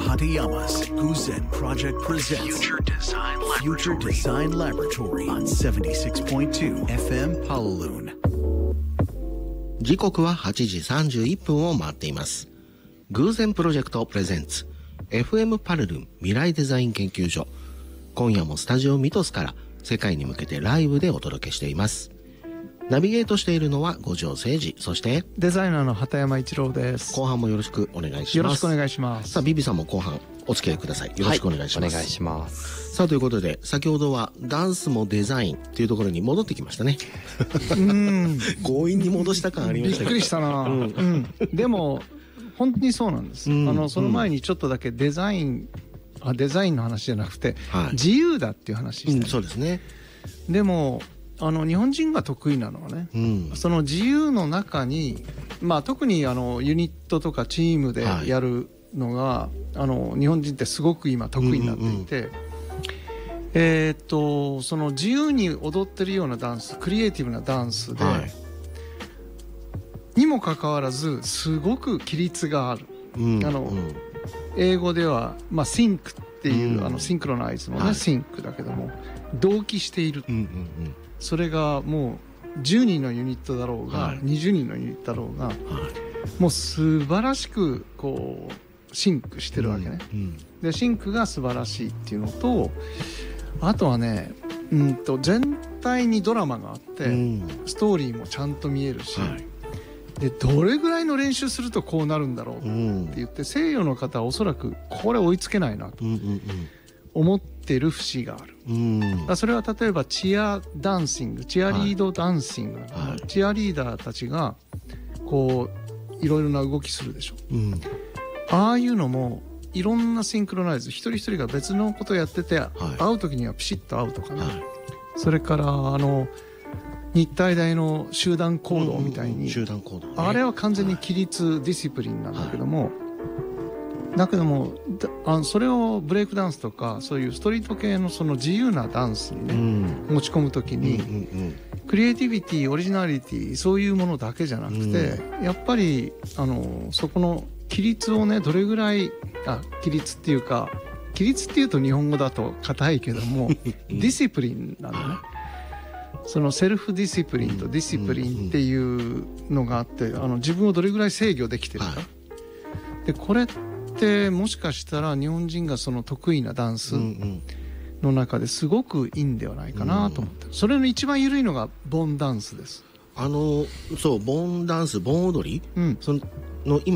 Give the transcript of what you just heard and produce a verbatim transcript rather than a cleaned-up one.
Hatayama's Guzen Project presents Future Design Laboratory, Future Design Laboratory on seventy-six point two エフエム Palaloon。 時刻ははちじさんじゅういっぷんを回っています。グーゼンプロジェクトプレゼンツ エフエム パルルン未来デザイン研究所。今夜もスタジオミトスから世界に向けてライブでお届けしています。ナビゲートしているのは五条誠二、そしてデザイナーの畑山一郎です。 後半もよろしくお願いします。 よろしくお願いします。 さあビビさんも後半お付き合いください。よろしくお願いします。 はい、お願いします。 さあということで先ほどはダンスもデザインっていうところに戻ってきましたね。 うん強引に戻した感ありましたけど。 びっくりしたな、うんうん、でも本当にそうなんです、うん、あのその前にちょっとだけデザイン、あデザインの話じゃなくて、はい、自由だっていう話して、ね、うん、 そうですね。 でもあの日本人が得意なのはね、うん、その自由の中に、まあ、特にあのユニットとかチームでやるのが、はい、あの日本人ってすごく今得意になっていて、うんうんうん、えー、っとその自由に踊ってるようなダンス、クリエイティブなダンスで、はい、にもかかわらずすごく規律がある、うん、あの、うん、英語では、まあ、シンクっていう、うん、あのシンクロナイズのね、はい、シンクだけども同期している、うんうんうん、それがもうじゅうにんのユニットだろうが、はい、にじゅうにんのユニットだろうが、はい、もう素晴らしくこうシンクしてるわけね、うんうん、でシンクが素晴らしいっていうのと、あとはね、うんと全体にドラマがあって、うん、ストーリーもちゃんと見えるし、はい、でどれぐらいの練習するとこうなるんだろうって言って、うん、西洋の方はおそらくこれ追いつけないなと思ってる節がある、うん、だそれは例えばチアダンシング、チアリードダンシング、はい、チアリーダーたちがこういろいろな動きするでしょ、うん、ああいうのもいろんなシンクロナイズ、一人一人が別のことをやってて、はい、会う時にはピシッと会うとかね、はい、それからあの日体大の集団行動みたいに、うんうん、集団行動ね、あれは完全に規律、はい、ディシプリンなんだけども、はい、だけどもあそれをブレイクダンスとかそういうストリート系のその自由なダンスにね、うん、持ち込むときに、うんうんうん、クリエイティビティ、オリジナリティ、そういうものだけじゃなくて、うん、やっぱりあのそこの規律をね、どれぐらい、あ規律っていうか規律っていうと日本語だと硬いけどもディシプリンなんだね。そのセルフディシプリンとディシプリンっていうのがあって、あの自分をどれぐらい制御できてるか、はい、でこれってもしかしたら日本人がその得意なダンスの中ですごくいいんではないかなと思って、それの一番緩いのがボンダンスです。 あのそうボンダンス、ボン踊り、うん、その今